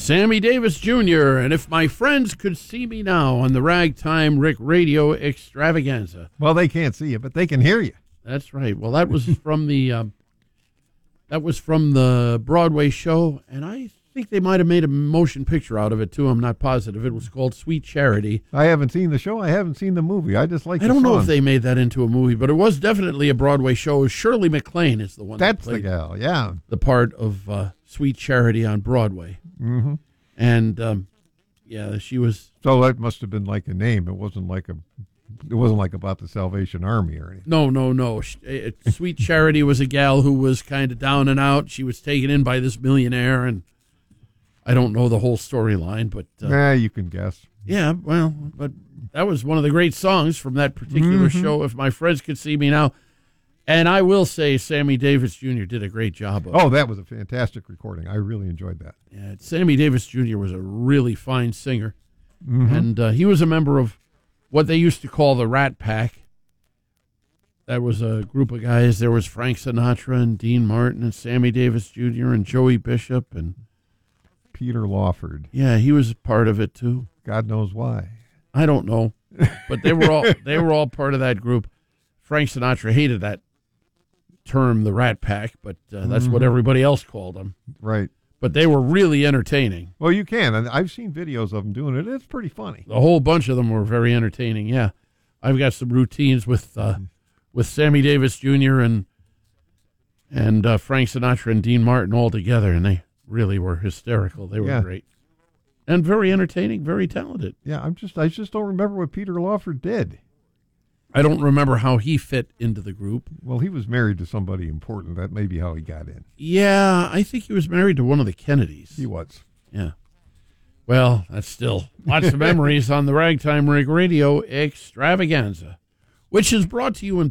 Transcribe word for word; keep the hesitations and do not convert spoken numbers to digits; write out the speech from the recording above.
Sammy Davis Junior And If My Friends Could See Me Now on the Ragtime Rick Radio Extravaganza. Well, they can't see you, but they can hear you. That's right. Well, that was from the um, that was from the Broadway show, and I think they might have made a motion picture out of it too. I'm not positive. It was called Sweet Charity. I haven't seen the show. I haven't seen the movie. I just like. I the don't know song. if they made that into a movie, but it was definitely a Broadway show. Shirley MacLaine is the one. That's that played the gal. Yeah, the part of uh, Sweet Charity on Broadway. Mm-hmm. And um, yeah, she was. So that must have been like a name. It wasn't like a. It wasn't like about the Salvation Army or anything. No, no, no. Sweet Charity was a gal who was kind of down and out. She was taken in by this millionaire, and I don't know the whole storyline, but uh, nah, you can guess. Yeah, well, but that was one of the great songs from that particular mm-hmm. show. If My Friends Could See Me Now, and I will say, Sammy Davis Junior did a great job of oh, it. that was a fantastic recording. I really enjoyed that. Yeah, Sammy Davis Junior was a really fine singer, mm-hmm. and uh, he was a member of what they used to call the Rat Pack. That was a group of guys. There was Frank Sinatra and Dean Martin and Sammy Davis Junior and Joey Bishop and Peter Lawford. Yeah, he was part of it too. God knows why. I don't know, but they were all they were all part of that group. Frank Sinatra hated that term, the Rat Pack, but uh, that's mm-hmm. what everybody else called them. Right. But they were really entertaining. Well, you can. And I've seen videos of them doing it. It's pretty funny. A whole bunch of them were very entertaining, yeah. I've got some routines with uh, with Sammy Davis Junior and and uh, Frank Sinatra and Dean Martin all together, and they really were hysterical. They were yeah. great. And very entertaining, very talented. Yeah, I'm just I just don't remember what Peter Lawford did. I don't remember how he fit into the group. Well, he was married to somebody important. That may be how he got in. Yeah, I think he was married to one of the Kennedys. He was. Yeah. Well, that's still lots of memories on the Ragtime Rig Radio Extravaganza, which is brought to you in